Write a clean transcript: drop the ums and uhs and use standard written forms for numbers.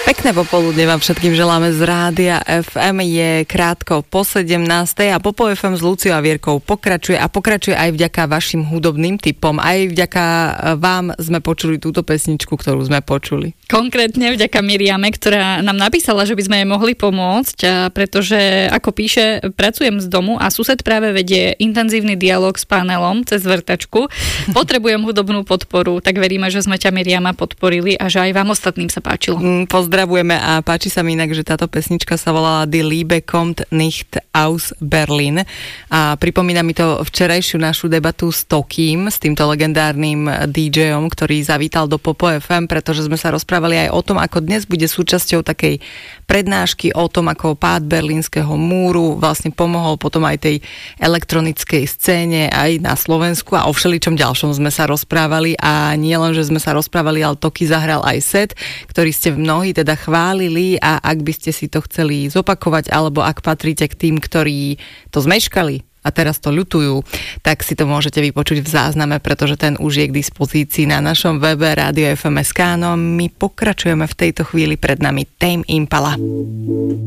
Pekné popoludne vám všetkým želáme z Rádia FM. Je krátko po 17. a Popo FM s Luciou a Vierkou pokračuje aj vďaka vašim hudobným tipom. Aj vďaka vám sme počuli túto pesničku, ktorú sme počuli. Konkrétne vďaka Miriame, ktorá nám napísala, že by sme jej mohli pomôcť, pretože ako píše, pracujem z domu a sused práve vedie intenzívny dialog s panelom cez vrtačku. Potrebujem hudobnú podporu, tak veríme, že sme ťa, Miriama, podporili a že aj vám ostatným sa páčilo. Pozdravujeme a páči sa mi inak, že táto pesnička sa volala Die Liebe kommt nicht aus Berlin a pripomína mi to včerajšiu našu debatu s Tokím, s týmto legendárnym DJom, ktorý zavítal do Popo FM, pretože sme sa rozprávali aj o tom, ako dnes bude súčasťou takej prednášky o tom, ako pád berlínskeho múru vlastne pomohol potom aj tej elektronickej scéne aj na Slovensku a o všeličom ďalšom sme sa rozprávali a nie len, že sme sa rozprávali, ale Toky zahral aj set, ktorý ste mnohí teda chválili a ak by ste si to chceli zopakovať alebo ak patríte k tým, ktorí to zmeškali a teraz to ľutujú, tak si to môžete vypočuť v zázname, pretože ten už je k dispozícii na našom webe Radio FM.sk. No my pokračujeme v tejto chvíli, pred nami Tame Impala.